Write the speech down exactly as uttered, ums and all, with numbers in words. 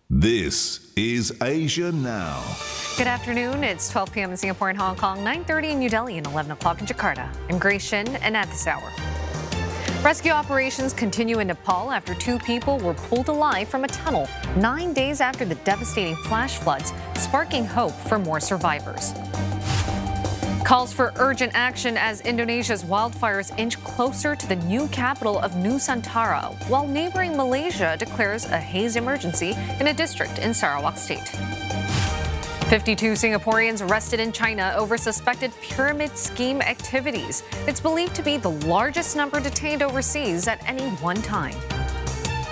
This is Asia Now. Good afternoon. It's twelve p m in Singapore and Hong Kong, nine thirty in New Delhi, and eleven o'clock in Jakarta. I'm Grace Shin, and at this hour, rescue operations continue in Nepal after two people were pulled alive from a tunnel nine days after the devastating flash floods, sparking hope for more survivors. Calls for urgent action as Indonesia's wildfires inch closer to the new capital of Nusantara, while neighboring Malaysia declares a haze emergency in a district in Sarawak State. fifty-two Singaporeans arrested in China over suspected pyramid scheme activities. It's believed to be the largest number detained overseas at any one time.